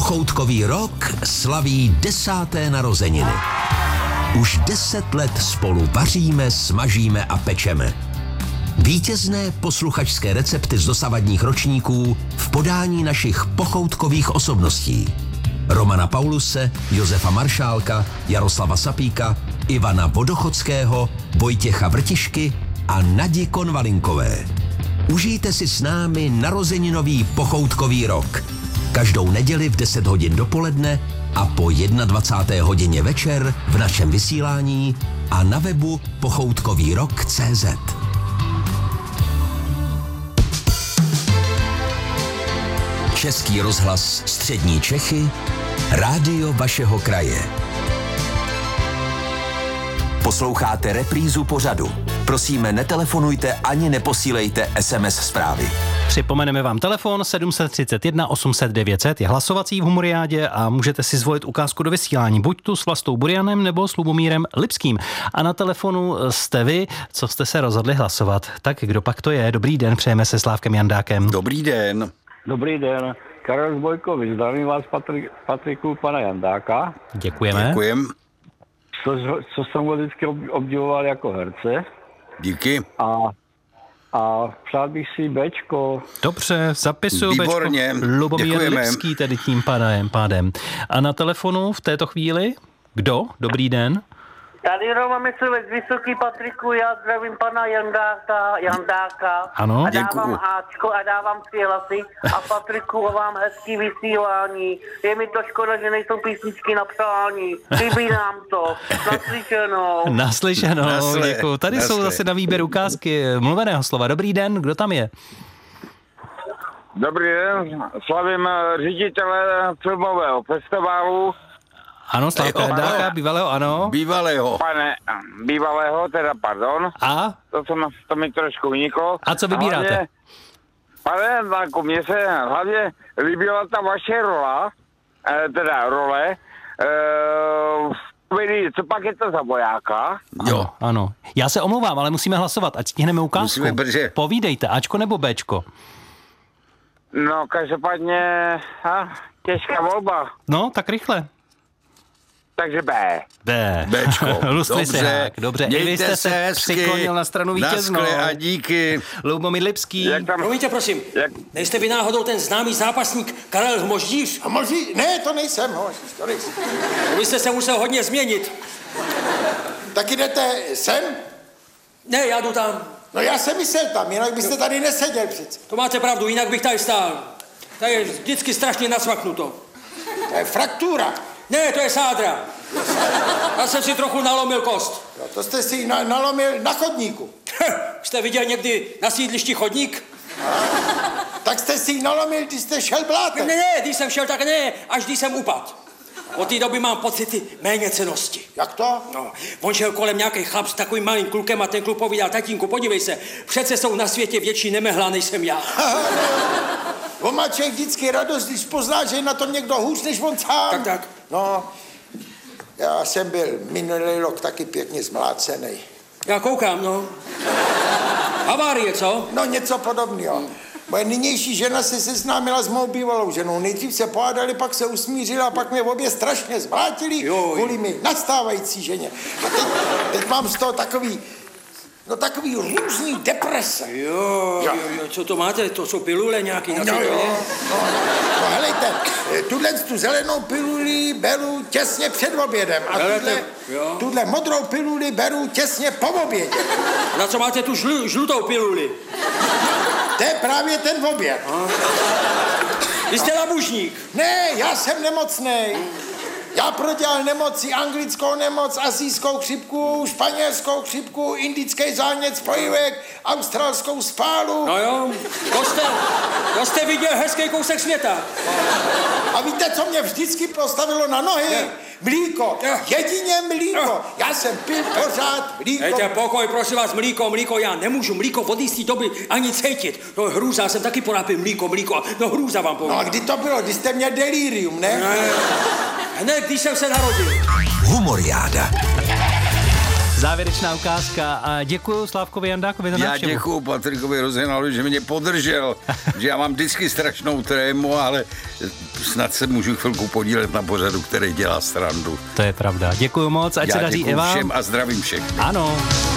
Pochoutkový rok slaví 10. narozeniny. Už 10 let spolu vaříme, smažíme a pečeme. Vítězné posluchačské recepty z dosavadních ročníků v podání našich pochoutkových osobností. Romana Pauluse, Josefa Maršálka, Jaroslava Sapíka, Ivana Vodochodského, Vojtěcha Vrtišky a Nadi Konvalinkové. Užijte si s námi narozeninový pochoutkový rok. Každou neděli v 10 hodin dopoledne a po 21. hodině večer v našem vysílání a na webu pochoutkovýrok.cz. Český rozhlas Střední Čechy, rádio vašeho kraje. Posloucháte reprízu pořadu. Prosíme, netelefonujte ani neposílejte SMS zprávy. Připomeneme vám telefon 731 800 900 je hlasovací v Humoriádě a můžete si zvolit ukázku do vysílání buď tu s Vlastou Burianem nebo s Lubomírem Lipským. A na telefonu jste vy, co jste se rozhodli hlasovat. Tak kdo pak to je? Dobrý den, přejeme se Slávkem Jandákem. Dobrý den. Dobrý den, Karel z Bojkovic, zdravím vás Patriku, pana Jandáka. Děkujeme. Děkujem. Co jsem ho vždycky obdivoval jako herce. Díky. A přál bych si Bčko. Dobře, zapisuju Výborně. Bčko. Lubomír Děkujeme. Lipský tedy tím pádem. A na telefonu v této chvíli kdo? Dobrý den. Tady Roma Myslivec Vysoký, Patriku, já zdravím pana Jandáka. Ano, a děkuju. dávám Ačko a dávám 3 hlasy a Patriku vám hezký vysílání. Je mi to škoda, že nejsou písničky na přání. Chybí nám to. Naslyšenou, děkuju. Tady jsou zase na výběr ukázky mluveného slova. Dobrý den, kdo tam je? Dobrý den, slavím ředitele filmového festivalu. Ano, Slávka Jandáka, bývalého, ano. Bývalého, pardon. A? To mi trošku uniklo. A co vybíráte? Hlavně, pane Jandáku, mně se hlavně líbila ta vaše role, co pak je to za vojáka? Jo. Ano. Já se omlouvám, ale musíme hlasovat, ať stihneme ukázku. Musíme, protože... Povídejte, Ačko nebo Bčko? No, každopádně, těžká volba. No, tak rychle. Takže B. Bčko. Lustli se hák. Dobře. I vy jste se hezky. přiklonil na stranu vítěznou. Naschle a díky. Lubomír Lipský. Jak tam... Promiňte, prosím, nejste vy náhodou ten známý zápasník Karel Moždíř? Ne, to nejsem, to nejsem. Vy jste se musel hodně změnit. Tak jdete sem? Ne, já jdu tam. No já jsem myslel tam, jinak byste tady neseděl přece. To máte pravdu, jinak bych tady stál. To je vždycky strašně nasvaknuto. To je fraktura. Ne, to je sádra. Já jsem si trochu nalomil kost. No, to jste si nalomil na chodníku. Jste viděl někdy na sídlišti chodník? Tak jste si nalomil, když jste šel blátem. Ne, když jsem šel, tak ne, až když jsem upadl. Od té doby mám pocity méněcennosti. Jak to? No, on šel kolem nějaký chlap s takovým malým klukem a ten kluk povídal, tatínku, podívej se, přece jsou na světě větší nemehla, než jsem já. On má člověk vždycky radost, když pozná, že je na tom někdo hůř, než on sám. Tak. No, já jsem byl minulý rok taky pěkně zmlácenej. Já koukám, no. Havárie, co? No, něco podobného. Moje nynější žena se seznámila s mou bývalou ženou. Nejdřív se pohádali, pak se usmířila a pak mě obě strašně zmlátili kvůli mi nastávající ženě. A teď mám z toho takový různý deprese. Jo, co to máte? To jsou pilule nějaký na No helejte, tu zelenou piluli beru těsně před obědem a tuhle modrou piluli beru těsně po obědě. Na co máte tu žlutou piluli? To je právě ten oběd. Vy jste labužník. Ne, já jsem nemocnej. Já prodělal nemoci, anglickou nemoc, asijskou chřipku, španělskou chřipku, indický zánět spojivek, australskou spálu. No jo, to jste viděl hezký kousek světa. A víte, co mě vždycky postavilo na nohy? Mlíko, jedině mlíko. Já jsem pil pořád mlíko. Dejte pokoj, prosím vás, mlíko, já nemůžu mlíko od jistý doby ani cítit. No hrůza, já jsem taky porápil mlíko, no hrůza vám povím. No a kdy to bylo? Kdy jste měl delirium, ne? Hned, když jsem se narodil. Humoriáda. Závěrečná ukázka a děkuju Slávkovi Jandákovi za Já návštěvu. děkuju Patrikovi Rozenalu, že mě podržel, že já mám vždycky strašnou trému, ale snad se můžu chvilku podílet na pořadu, který dělá srandu. To je pravda. Děkuju moc, ať se daří i vám. Všem a zdravím všechny. Ano.